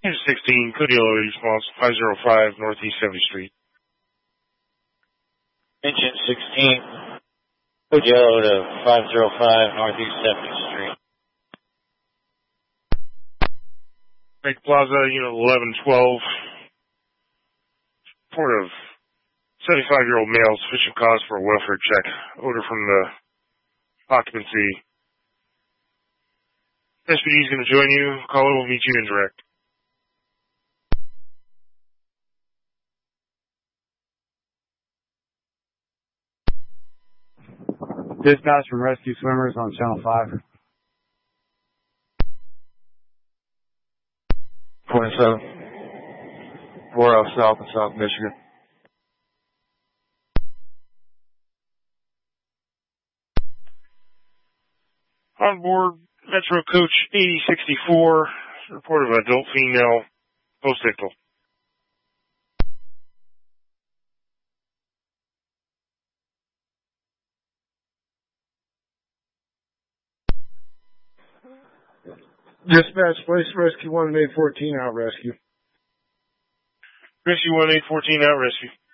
Here's 16, code yellow response, 505 Northeast 70th Street. Engine 16, code yellow to 505 Northeast 70th Street. Lake Plaza, unit 1112. Report of 75-year-old male, sufficient cause for a welfare check. Odor from the occupancy. SPD is going to join you. Caller will meet you in direct. Dispatch from Rescue Swimmers on Channel 5. 27. 4 South in South Michigan. On board Metro Coach 8064. Report of adult female post-ictal. Dispatch, place rescue 1814 out rescue. Rescue 1814 out rescue.